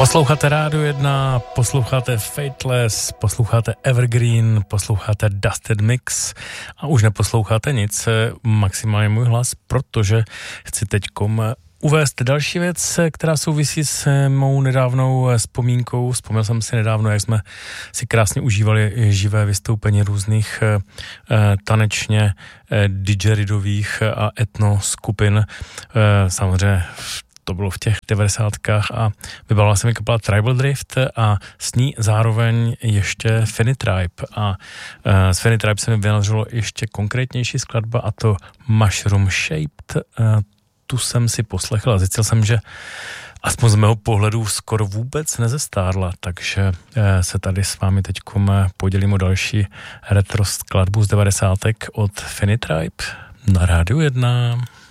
Posloucháte Rádio 1, posloucháte Fateless, posloucháte Evergreen, posloucháte Dusted Mix a už neposloucháte nic, maximálně můj hlas, protože chci teďkom uvést další věc, která souvisí s mou nedávnou vzpomínkou. Vzpomněl jsem si nedávno, jak jsme si krásně užívali živé vystoupení různých tanečně didgeridových a etno skupin. Samozřejmě to bylo v těch 90kách a vybavila se mi kapela Tribal Drift a s ní zároveň ještě Finny Tribe. A s Finny Tribe se mi vyjádřilo ještě konkrétnější skladba, a to Mushroom Shaped. Tu jsem si poslechl a zjistil jsem, že aspoň z mého pohledu skoro vůbec nezestárla, takže se tady s vámi teďkom podělím o další retro skladbu z 90. od Finny Tribe na Rádiu 1.